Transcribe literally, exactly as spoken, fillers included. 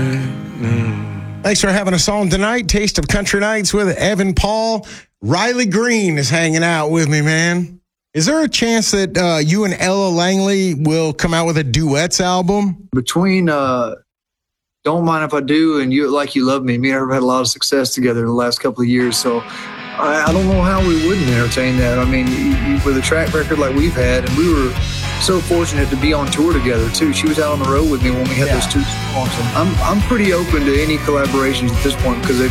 Thanks for having us on tonight. Taste of Country Nights with Evan Paul. Riley Green is hanging out with me, man. Is there a chance that uh, you and Ella Langley will come out with a duets album? Between uh, Don't Mind If I Do and You Like You Love Me, me and her have had a lot of success together in the last couple of years, so I, I don't know how we wouldn't entertain that. I mean, you, you, with a track record like we've had, and we were so fortunate to be on tour together, too. She was out on the road with me when we had yeah. those two songs. And I'm, I'm pretty open to any collaborations at this point because they've